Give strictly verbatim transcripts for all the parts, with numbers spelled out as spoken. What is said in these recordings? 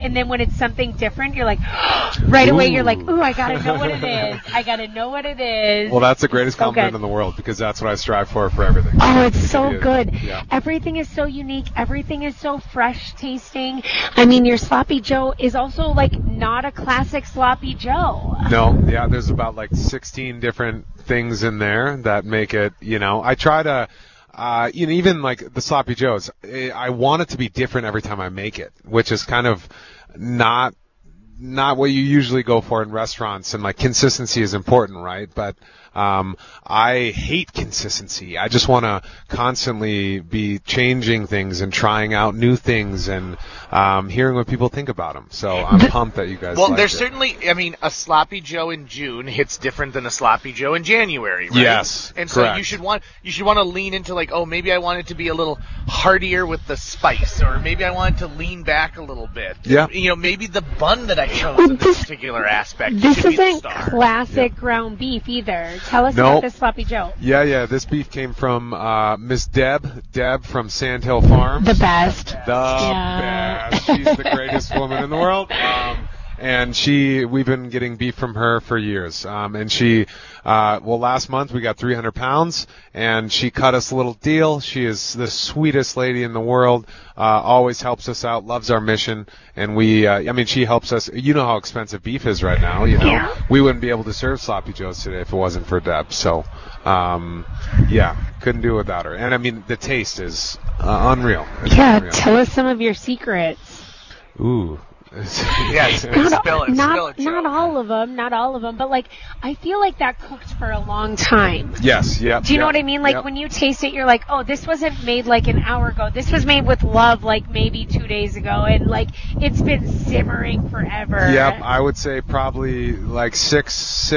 And then when it's something different, you're like, right away, you're like, ooh, I gotta know what it is. I gotta know what it is. Well, that's the greatest so compliment good. in the world because that's what I strive for for everything. Oh, it's so good. Yeah. Everything is so unique. Everything is so fresh tasting. I mean, your Sloppy Joe is also like not a classic Sloppy Joe. No, yeah, there's about like sixteen different things in there that make it, you know, I try to, uh, you know, even like the Sloppy Joes, I want it to be different every time I make it, which is kind of not not what you usually go for in restaurants, and like consistency is important, right? But um I hate consistency. I just want to constantly be changing things and trying out new things and um hearing what people think about them. So I'm pumped that you guys Well, liked there's it. certainly, I mean, a Sloppy Joe in June hits different than a Sloppy Joe in January, right? Yes, And so correct. you should want you should want to lean into like, oh, maybe I want it to be a little heartier with the spice, or maybe I want it to lean back a little bit. Yeah. You know, maybe the bun that I chose Well, in this this- particular aspect This should be the isn't star. classic ground beef either. Tell us Nope. about this Sloppy Joe. Yeah, yeah. This beef came from uh, Miss Deb, Deb from Sandhill Farms. The best. The Yeah. best. She's the greatest woman in the world. Um, and she, we've been getting beef from her for years. Um, and she, uh, well, last month we got three hundred pounds, and she cut us a little deal. She is the sweetest lady in the world. Uh, always helps us out, loves our mission, and we, uh, I mean, she helps us. You know how expensive beef is right now. You know, Yeah. we wouldn't be able to serve Sloppy Joes today if it wasn't for Deb. So, um, yeah, couldn't do it without her. And I mean, the taste is uh, unreal. It's Yeah, unreal. tell us some of your secrets. Ooh. Yes. Not, Spill it, not, spill it, Joe. not all of them, not all of them, but like, I feel like that cooked for a long time. Yes, yeah. Do you know what I mean? Like when you taste it, you're like, oh, this wasn't made like an hour ago. This was made with love like maybe two days ago. And like, it's been simmering forever. Yep, I would say probably like six,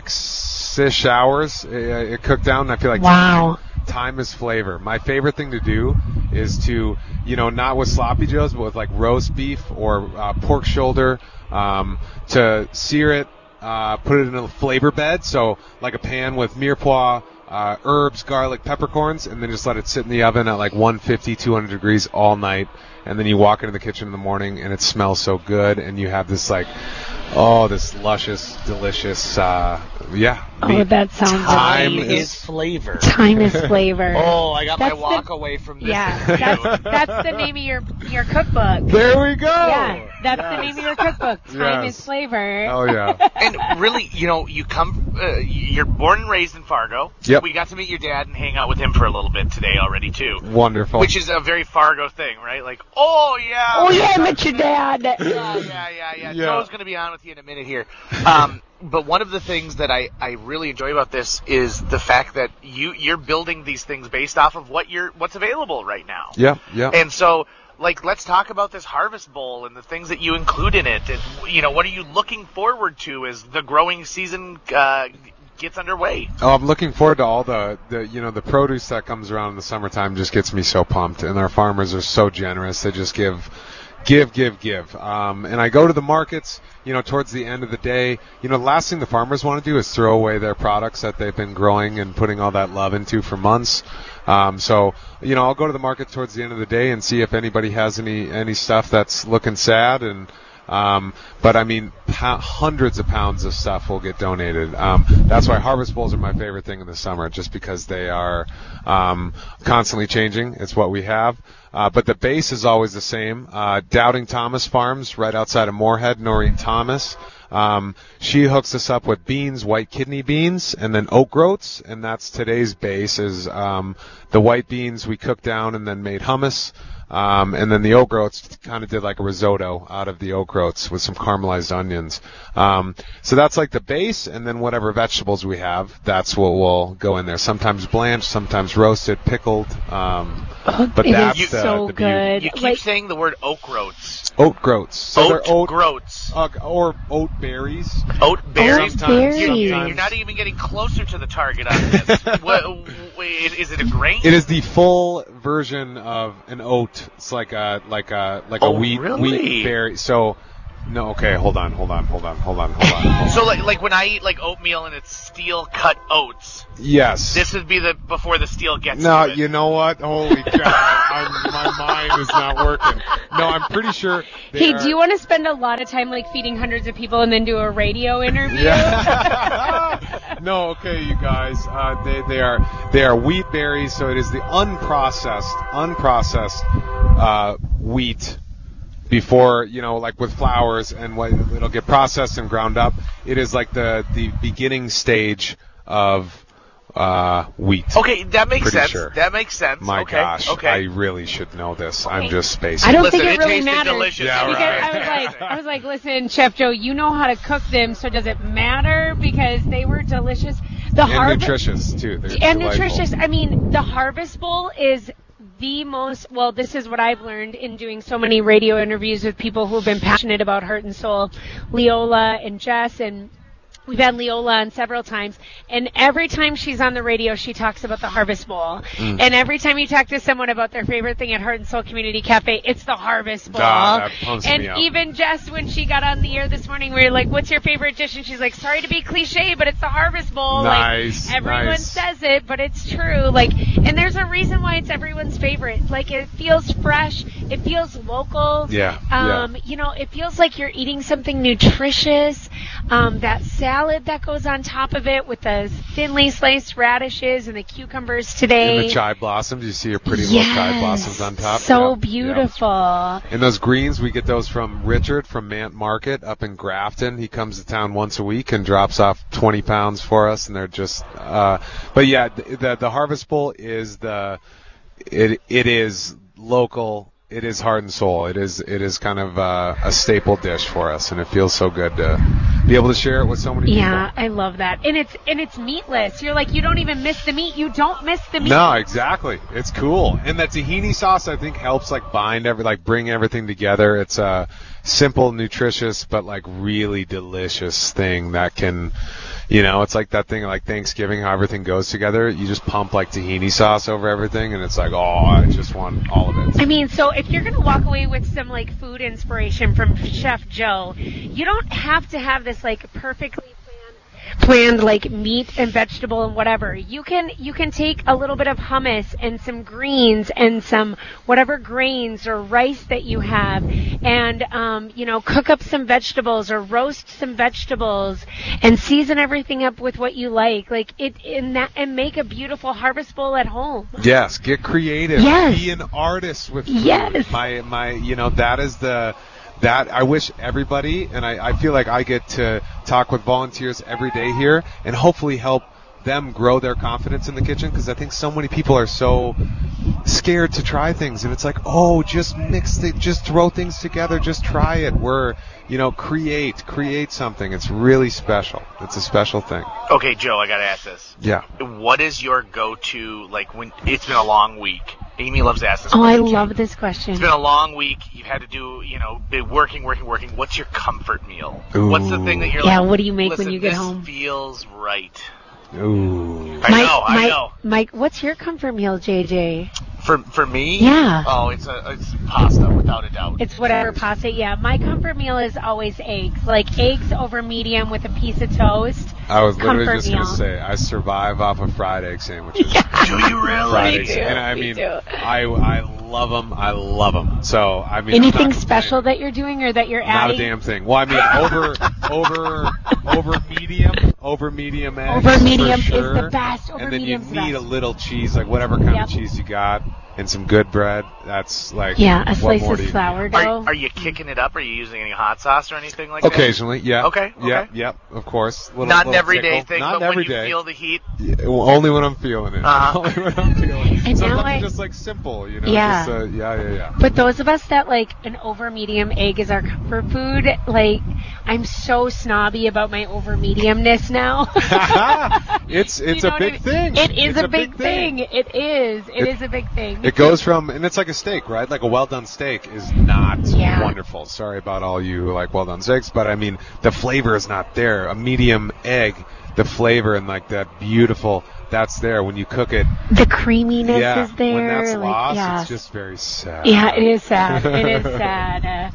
six-ish hours it, it cooked down. And I feel like Wow. time, time is flavor. My favorite thing to do is to, you know, not with Sloppy Joes, but with like roast beef or uh, pork shoulder, um, to sear it, uh, put it in a flavor bed. So like a pan with mirepoix, uh, herbs, garlic, peppercorns, and then just let it sit in the oven at like one fifty, two hundred degrees all night. And then you walk into the kitchen in the morning and it smells so good, and you have this like, oh, this luscious, delicious, uh, yeah. Oh, meat. that sounds Time amazing. is flavor. Time is flavor. Oh, I got That's my the- walk away from this. Yeah, interview. that's, that's the name of your your cookbook. There we go. Yeah, that's the Yes. name of your cookbook. Time Yes. is flavor. Oh yeah. And really, you know, you come, uh, you're born and raised in Fargo. Yep. We got to meet your dad and hang out with him for a little bit today already too. Wonderful. Which is a very Fargo thing, right? Like, oh yeah. Oh yeah, I met your dad. Yeah, yeah, yeah, yeah. Yeah. Joe's going to be on with you in a minute here. Um, but one of the things that I, I really enjoy about this is the fact that you you're building these things based off of what you're what's available right now. Yeah, yeah. And so, like, let's talk about this Harvest Bowl and the things that you include in it. And, you know, what are you looking forward to as the growing season uh, gets underway? Oh, I'm looking forward to all the, the, you know, the produce that comes around in the summertime. Just gets me so pumped, and our farmers are so generous. They just give, give, give, give. Um, and I go to the markets, you know, towards the end of the day. You know, the last thing the farmers want to do is throw away their products that they've been growing and putting all that love into for months. Um, so, you know, I'll go to the market towards the end of the day and see if anybody has any any stuff that's looking sad. And um, but I mean, po- hundreds of pounds of stuff will get donated. Um, that's why Harvest Bowls are my favorite thing in the summer, just because they are um, constantly changing. It's what we have. Uh, but the base is always the same. Uh, Doubting Thomas Farms, right outside of Moorhead, Noreen Thomas. Um, she hooks us up with beans, white kidney beans, and then oat groats, and that's today's base is um, the white beans we cooked down and then made hummus. Um, and then the oat groats kind of did like a risotto out of the oat groats with some caramelized onions. Um, so that's like the base, and then whatever vegetables we have, that's what will go in there. Sometimes blanched, sometimes roasted, pickled. Um, but It that's is the, so the beauty. good. You keep Like- saying the word oat groats. Oat groats. So oat, they're oat groats. uh, or oat berries. Oat berries. Sometimes, berries. You, sometimes. you're not even getting closer to the target on this. what, wait, is it a grain? It is the full version of an oat. It's like a like a like Oh, a wheat really? wheat berry. So No, okay, hold on, hold on, hold on, hold on, hold on. Hold on. So like like when I eat like oatmeal and it's steel cut oats. Yes. This would be the before the steel gets No, to it. you know what? Holy cow! I'm, my mind is not working. No, I'm pretty sure. Hey, are... do you want to spend a lot of time like feeding hundreds of people and then do a radio interview? Yeah. No, okay, you guys. Uh, they they are they are wheat berries, so it is the unprocessed unprocessed uh, wheat. Before, you know, like with flowers, and what, it'll get processed and ground up. It is like the, the beginning stage of uh, wheat. Okay, that makes Pretty sense. Sure. That makes sense. My okay. gosh, okay. I really should know this. Okay. I'm just spacing. I don't Listen, think it, it really tasted matters. delicious. Yeah, because right. I was like, I was like, listen, Chef Joe, you know how to cook them, so does it matter? Because they were delicious. The and harvest nutritious too. They're and delightful. nutritious. I mean, the Harvest Bowl is the most, well, this is what I've learned in doing so many radio interviews with people who've been passionate about Heart and Soul, Leola and Jess, and we've had Leola on several times, and every time she's on the radio, she talks about the Harvest Bowl. Mm. And every time you talk to someone about their favorite thing at Heart and Soul Community Cafe, it's the Harvest Bowl. Ah, that pumps and me up. even Jess, when she got on the air this morning, we were like, what's your favorite dish? And she's like, sorry to be cliche, but it's the Harvest Bowl. Nice, like, everyone nice. says it, but it's true. Like, and there's a reason why it's everyone's favorite. Like, it feels fresh. It feels local. Yeah, Um, yeah. You know, it feels like you're eating something nutritious. Um, that salad that goes on top of it with the thinly sliced radishes and the cucumbers today. And the chive blossoms. You see your pretty yes. little chive blossoms on top. So Yep, beautiful. yep. And those greens, we get those from Richard from Mant Market up in Grafton. He comes to town once a week and drops off twenty pounds for us, and they're just. Uh, but yeah, the, the the Harvest Bowl is the. It it is local. It is Heart and Soul. It is it is kind of uh, a staple dish for us, and it feels so good to be able to share it with so many people. Yeah, I love that. And it's and it's meatless. You're like, you don't even miss the meat. You don't miss the meat. No, exactly. It's cool. And that tahini sauce, I think, helps like bind every, like bring everything together. It's a simple, nutritious, but like really delicious thing that can, you know, it's like that thing like Thanksgiving, how everything goes together. You just pump like tahini sauce over everything, and it's like, oh, I just want all of it. I mean, so if you're going to walk away with some like food inspiration from Chef Joe, you don't have to have this like perfectly planned, planned like meat and vegetable and whatever. You can you can take a little bit of hummus and some greens and some whatever grains or rice that you have, and um, you know, cook up some vegetables or roast some vegetables and season everything up with what you like, like it in that, and make a beautiful Harvest Bowl at home. Yes, get creative. Yes. Be an artist with food. Yes. My my, you know, that is the. That I wish everybody, and I, I feel like I get to talk with volunteers every day here and hopefully help them grow their confidence in the kitchen, because I think so many people are so scared to try things, and it's like, oh, just mix it, just throw things together, just try it. We're, you know, create, create something. It's really special. It's a special thing. Okay, Joe, I gotta ask this. Yeah. What is your go-to, like, when it's been a long week? Amy loves to ask this Oh, I question. love this question. It's been a long week. You've had to do, you know, been working, working, working. What's your comfort meal? Ooh. What's the thing that you're Yeah, like, what do you make when listen, you get this home? feels right. Ooh. I Mike, know, I Mike, know. Mike, what's your comfort meal, J J? For for me? Yeah. Oh, it's a it's pasta, without a doubt. It's whatever pasta. Yeah, my comfort meal is always eggs. Like eggs over medium with a piece of toast. I was literally Comfort just meal. going to say, I survive off of fried egg sandwiches. Do you really? Fried Me eggs. too, And I me mean, too. I, I love them. I love them. So, I mean, I'm Anything not special complaining. that you're doing or that you're Not a adding? damn thing. Well, I mean, over, over, over medium, over medium eggs. Over medium for is sure. the best. Over And then you medium's the need a best. little cheese, like whatever kind Yep. of cheese you got, and some good bread. That's like, Yeah, a what slice more of do you sourdough. Are, are you kicking it up? Are you using any hot sauce or anything like that? Occasionally, yeah. Okay, Yep, okay. yep, of course. Little, Not an little everyday tickle. thing, Not but when every you day. feel the heat. Yeah, well, only when I'm feeling it. Uh-huh. Only when I'm feeling it. And Sometimes now I- just like simple, you know. Yeah. Just, uh, yeah, yeah, yeah. But those of us that like an over medium egg is our comfort food, like I'm so snobby about my over mediumness now. it's it's You know a what big I mean? thing. It is It's a big thing. It is. It, It- is a big thing. It goes from, and it's like a steak, right? Like a well done steak is not Yeah. wonderful. Sorry about all you who like well done steaks, but I mean the flavor is not there. A medium egg the flavor and like that beautiful. That's there when you cook it. The creaminess yeah, is there. when that's like, lost, yeah. it's just very sad. Yeah, it is sad. It is sad.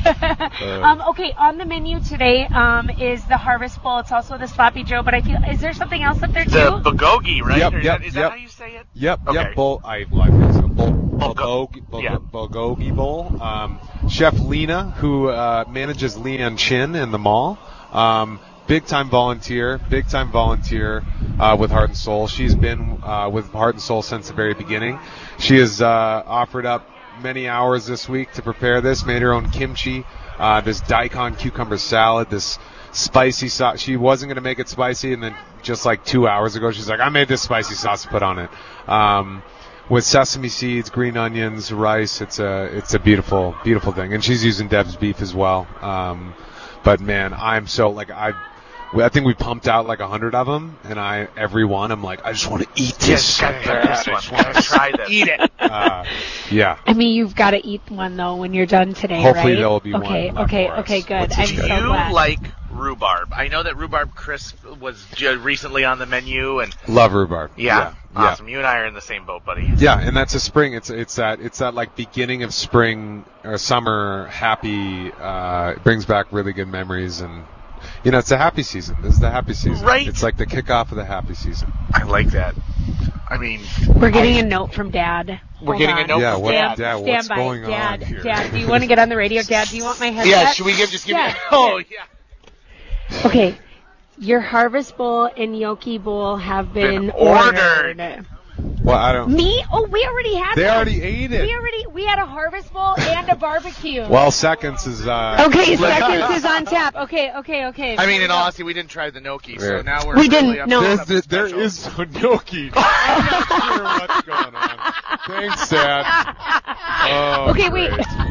Uh, um, okay, on the menu today um, is the Harvest Bowl. It's also the Sloppy Joe. But I feel, is there something else up there too? The bulgogi, right? Yep, Or is yep, that, is yep. that how you say it? Yep, Okay. yep. Bowl. I, well, I think so. Bowl. Bulgo- Bulgogi, bulgo- yeah. bulgogi bowl. Um, Chef Lena, who uh, manages Lian Chin in the mall. Um, Big time volunteer, big time volunteer uh, with Heart and Soul. She's been uh, with Heart and Soul since the very beginning. She has uh, offered up many hours this week to prepare this. Made her own kimchi, uh, this daikon cucumber salad, this spicy sauce. She wasn't going to make it spicy, and then just like two hours ago, she's like, "I made this spicy sauce to put on it." Um, with sesame seeds, green onions, rice. It's a it's a beautiful beautiful thing, and she's using Dev's beef as well. Um, but man, I'm so like I. I think we pumped out like a hundred of them, and I every one I'm like, I just want to eat this. Yes, gotta get this one. Gotta try this. Eat it. Uh, yeah. I mean, you've got to eat one though when you're done today, Hopefully right? there'll be okay, one left Okay, for us. okay, good. What's I'm this so Do you glad. like rhubarb? I know that rhubarb crisp was ju- recently on the menu, and Love rhubarb. yeah, yeah. awesome. You and I are in the same boat, buddy. Yeah, and that's a spring. It's it's that it's that like beginning of spring or summer happy. Uh, it brings back really good memories, and you know it's the happy season. This is the happy season. Right. It's like the kickoff of the happy season. I like that. I mean, We're getting I- a note from Dad. We're Hold getting a on. note Yeah, from what- Dad. Dad, Stand what's by. going on Dad, here? Dad, do you want to get on the radio? Dad, do you want my headset? Yeah, should we give just give Yeah. me? Oh yeah. Okay, your Harvest Bowl and Yoki Bowl have been, Been ordered. ordered. Well, I don't. Me? Oh, we already had They them. already ate it. We already we had a Harvest Bowl and a barbecue. Well, seconds is. Uh, Okay, seconds is on tap. Okay, okay, okay. I mean, Here in we all go. honesty, we didn't try the gnocchi, Yeah. so now we're We really didn't, up no. to There's something the, there special. is no gnocchi. I'm not sure what's going on. Thanks, Dad. Oh, Okay, wait.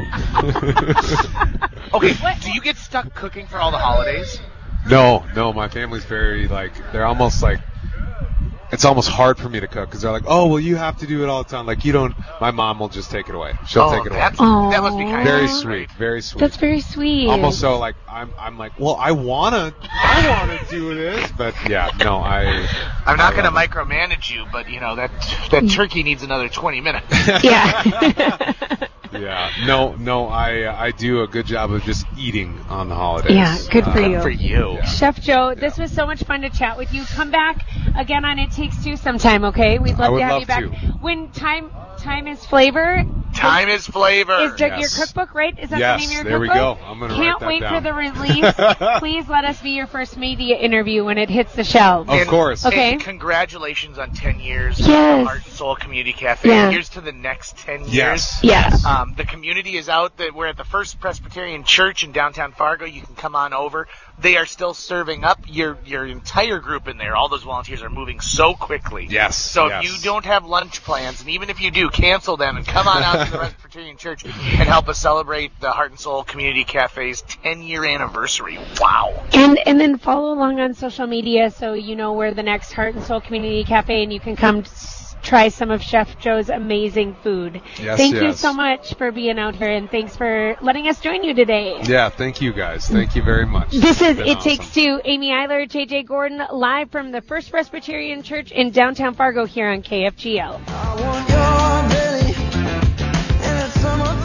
great. Okay, do you get stuck cooking for all the holidays? No, no, my family's very, like, they're almost like, it's almost hard for me to cook because they're like, oh, well, you have to do it all the time. Like, you don't, my mom will just take it away. She'll oh, take it away. that's, Aw. that must be kind Very of sweet, very sweet. That's very sweet. Almost so, like, I'm, I'm like, well, I wanna, I wanna do this, but yeah, no, I. I'm not I going to love it. micromanage you, but you know that that turkey needs another twenty minutes. Yeah. Yeah, no, no, I, I do a good job of just eating on the holidays. Yeah, good for you. For you. Yeah. Chef Joe, this was so much fun to chat with you. Come back again on It Takes Two sometime, okay? We'd love I would to have love you back. to. When time time is flavor. Time is flavor. Is the, Yes. your cookbook, right? Is that Yes, the name of your there we cookbook? go. I'm gonna Can't write that wait down. for the release. Please let us be your first media interview when it hits the shelves. Of And- course. Okay. And congratulations on ten years Yes. of Heart and Soul Community Cafe. Yeah. Here's to the next ten years. Yes. Yes. Um, the community is out. That we're at the First Presbyterian Church in downtown Fargo. You can come on over. They are still serving up your your entire group in there. All those volunteers are moving so quickly. Yes, So yes. if you don't have lunch plans, and even if you do, cancel them and come on out to the Presbyterian Church and help us celebrate the Heart and Soul Community Cafe's ten year anniversary. Wow. And and then follow along on social media so you know where the next Heart and Soul Community Cafe and you can come s- try some of Chef Joe's amazing food. Yes, Thank you yes. so much for being out here and thanks for letting us join you today. Yeah, thank you guys. Thank you very much. This is It's been It awesome. Takes Two. Amy Eiler, J J Gordon, live from the First Presbyterian Church in downtown Fargo here on K F G L. I want your belly and that summer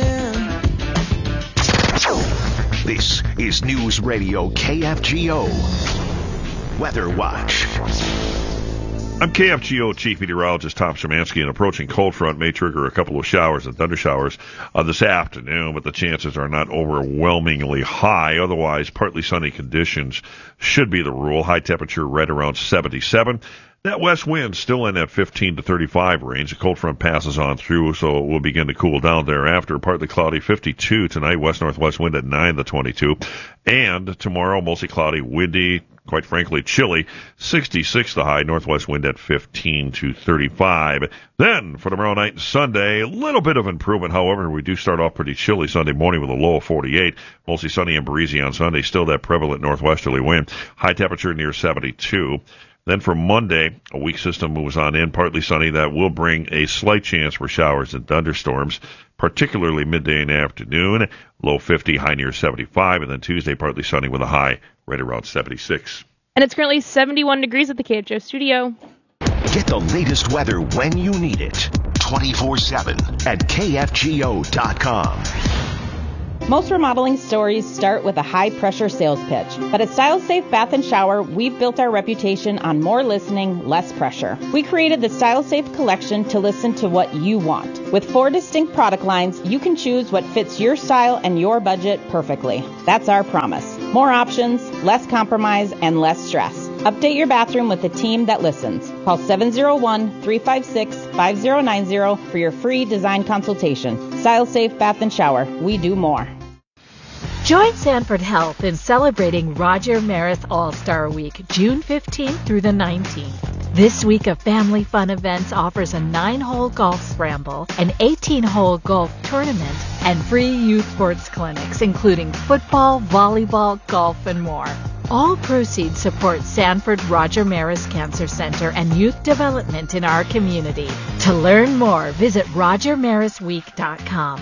feeling. This is News Radio K F G O. Weather Watch. I'm K F G O Chief Meteorologist Tom Szymanski. An approaching cold front may trigger a couple of showers and thunder showers uh, this afternoon, but the chances are not overwhelmingly high. Otherwise, partly sunny conditions should be the rule. High temperature right around seventy-seven. That west wind still in that fifteen to thirty-five range. The cold front passes on through, so it will begin to cool down thereafter. Partly cloudy, fifty-two tonight. West-northwest wind at nine to twenty-two. And tomorrow, mostly cloudy, windy, quite frankly, chilly. sixty-six the high, northwest wind at fifteen to thirty-five. Then, for tomorrow night and Sunday, a little bit of improvement. However, we do start off pretty chilly Sunday morning with a low of forty-eight. Mostly sunny and breezy on Sunday. Still that prevalent northwesterly wind. High temperature near seventy-two. Then for Monday, a weak system moves on in, partly sunny. That will bring a slight chance for showers and thunderstorms, particularly midday and afternoon. Low fifty, high near seventy-five. And then Tuesday, partly sunny with a high right around seventy-six. And it's currently seventy-one degrees at the K H O studio. Get the latest weather when you need it. twenty-four seven at K F G O dot com. Most remodeling stories start with a high-pressure sales pitch, but at Style Safe Bath and Shower, we've built our reputation on more listening, less pressure. We created the Style Safe collection to listen to what you want. With four distinct product lines, you can choose what fits your style and your budget perfectly. That's our promise. More options, less compromise, and less stress. Update your bathroom with a team that listens. Call seven oh one, three five six, five oh nine oh for your free design consultation. Style Safe Bath and Shower. We do more. Join Sanford Health in celebrating Roger Maris All-Star Week, June fifteenth through the nineteenth. This week of family fun events offers a nine-hole golf scramble, an eighteen-hole golf tournament, and free youth sports clinics, including football, volleyball, golf, and more. All proceeds support Sanford Roger Maris Cancer Center and youth development in our community. To learn more, visit roger maris week dot com.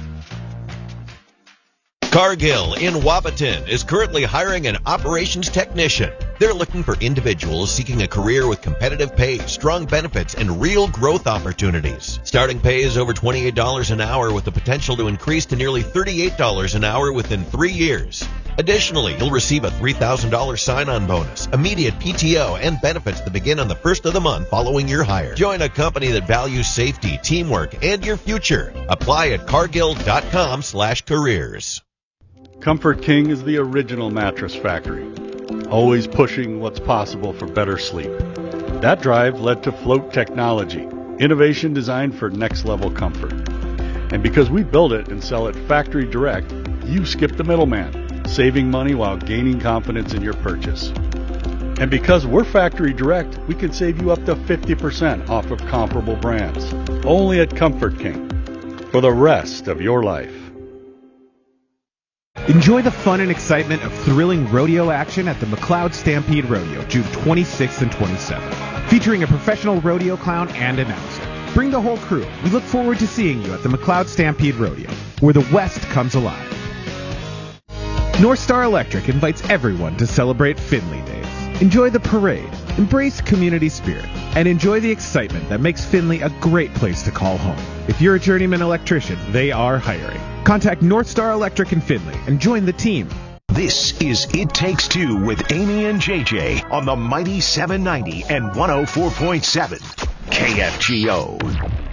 Cargill in Wapaton is currently hiring an operations technician. They're looking for individuals seeking a career with competitive pay, strong benefits, and real growth opportunities. Starting pay is over twenty-eight dollars an hour with the potential to increase to nearly thirty-eight dollars an hour within three years. Additionally, you'll receive a three thousand dollars sign-on bonus, immediate P T O, and benefits that begin on the first of the month following your hire. Join a company that values safety, teamwork, and your future. Apply at cargill dot com slash careers. Comfort King is the original mattress factory, always pushing what's possible for better sleep. That drive led to Float Technology, innovation designed for next-level comfort. And because we build it and sell it factory direct, you skip the middleman, saving money while gaining confidence in your purchase. And because we're factory direct, we can save you up to fifty percent off of comparable brands. Only at Comfort King, for the rest of your life. Enjoy the fun and excitement of thrilling rodeo action at the McLeod Stampede Rodeo, June twenty-sixth and twenty-seventh. Featuring a professional rodeo clown and announcer. Bring the whole crew. We look forward to seeing you at the McLeod Stampede Rodeo, where the West comes alive. North Star Electric invites everyone to celebrate Finley Days. Enjoy the parade, embrace community spirit, and enjoy the excitement that makes Finley a great place to call home. If you're a journeyman electrician, they are hiring. Contact North Star Electric in Finley and join the team. This is It Takes Two with Amy and J J on the Mighty seven ninety and one oh four point seven K F G O.